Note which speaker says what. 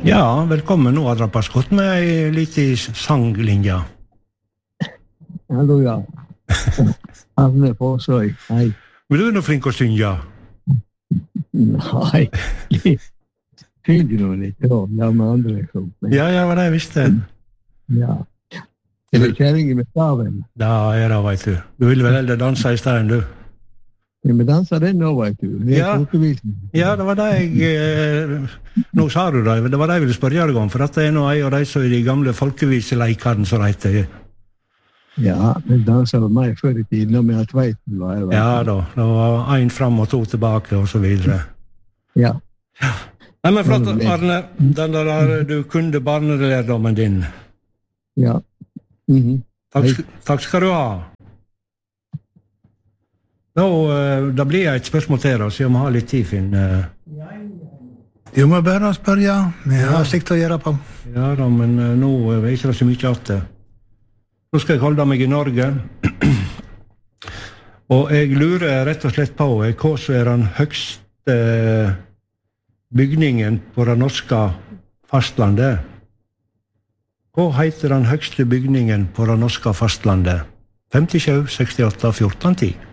Speaker 1: Ja, velkommen nå, Adra Paskott, med en liten sanglinje.
Speaker 2: Hallo, ja. Arne Forsøy, hei.
Speaker 1: Vil du noe flink å synge?
Speaker 2: Nei, synger du litt, ja, med andre som.
Speaker 1: Ja, var det jeg visste.
Speaker 2: Ja. Det kjæringen med staven.
Speaker 1: Da det, vet du. Du vil vel heller danse i stedet, du?
Speaker 2: Ja, men danser den nå, vet du.
Speaker 1: Ja, det var det jeg... Nå sa du det, det var det jeg ville spørre deg om, for at det nå en av de som i de gamle folkeviseleikene som det heter.
Speaker 2: Ja, men danser var meg før i tiden, når vi har tveiten var.
Speaker 1: Ja da, det var en frem og to tilbake, og så videre.
Speaker 2: Ja.
Speaker 1: Nei, men flott, Arne, den der du kunde barnelærdommen din.
Speaker 2: Ja.
Speaker 1: Takk skal du ha. Nå, da blir jeg et spørsmål til deg, så jeg må ha litt tid, Finn.
Speaker 3: Du må bare spørre, ja. Vi har sikt å gjøre på.
Speaker 1: Ja da, men nå er ikke det så mye alt det. Nå skal jeg holde meg i Norge. Og jeg lurer rett og slett på hva som er den høgste bygningen på det norske fastlandet. Hva heter den høgste bygningen på det norske fastlandet? 57, 68, 14, 10.